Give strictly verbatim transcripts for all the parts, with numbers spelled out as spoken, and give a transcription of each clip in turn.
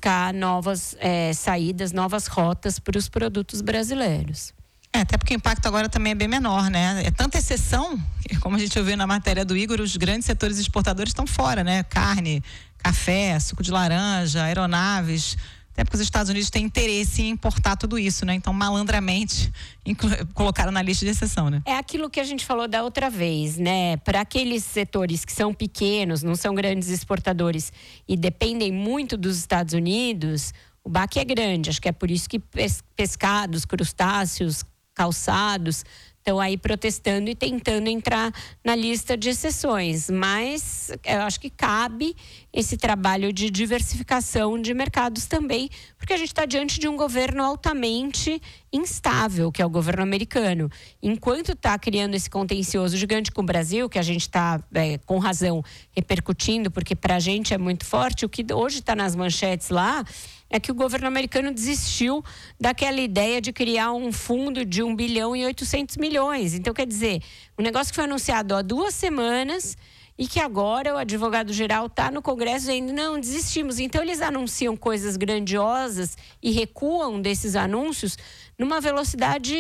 buscar novas é, saídas, novas rotas para os produtos brasileiros. É, até porque o impacto agora também é bem menor, né? É tanta exceção, que, como a gente ouviu na matéria do Igor, os grandes setores exportadores estão fora, né? Carne, café, suco de laranja, aeronaves. Até porque os Estados Unidos têm interesse em importar tudo isso, né? Então, malandramente, colocaram na lista de exceção, né? É aquilo que a gente falou da outra vez, né? Para aqueles setores que são pequenos, não são grandes exportadores e dependem muito dos Estados Unidos, o baque é grande. Acho que é por isso que pescados, crustáceos, calçados estão aí protestando e tentando entrar na lista de exceções, mas eu acho que cabe esse trabalho de diversificação de mercados também, porque a gente está diante de um governo altamente instável, que é o governo americano. Enquanto está criando esse contencioso gigante com o Brasil, que a gente está, é, com razão, repercutindo, porque para a gente é muito forte, o que hoje está nas manchetes lá é que o governo americano desistiu daquela ideia de criar um fundo de um bilhão e oitocentos milhões. Então, quer dizer, um negócio que foi anunciado há duas semanas e que agora o advogado-geral está no Congresso dizendo, não, desistimos. Então, eles anunciam coisas grandiosas e recuam desses anúncios numa velocidade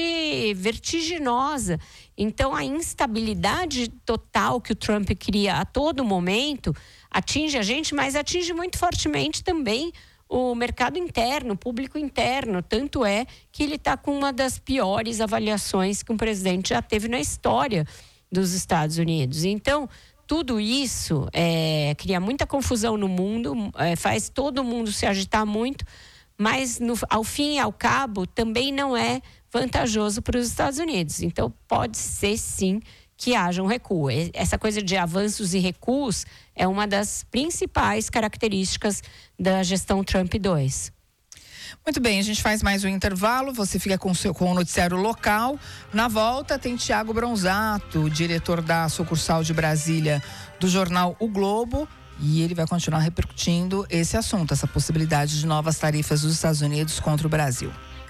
vertiginosa. Então, a instabilidade total que o Trump cria a todo momento atinge a gente, mas atinge muito fortemente também o mercado interno, o público interno. Tanto é que ele está com uma das piores avaliações que um presidente já teve na história dos Estados Unidos. Então, tudo isso é, cria muita confusão no mundo, é, faz todo mundo se agitar muito, mas no, ao fim e ao cabo também não é vantajoso para os Estados Unidos. Então, pode ser sim que haja um recuo. Essa coisa de avanços e recuos é uma das principais características da gestão Trump dois. Muito bem, a gente faz mais um intervalo, você fica com o, seu, com o noticiário local. Na volta tem Tiago Bronzato, diretor da sucursal de Brasília do jornal O Globo, e ele vai continuar repercutindo esse assunto, essa possibilidade de novas tarifas dos Estados Unidos contra o Brasil.